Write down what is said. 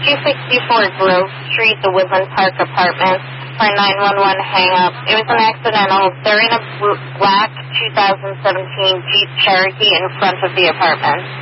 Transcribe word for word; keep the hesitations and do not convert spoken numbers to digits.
two sixty-four Grove Street, the Woodland Park Apartments, for a nine one one hang-up. It was an accidental. They're in a black two thousand seventeen Jeep Cherokee in front of the apartment.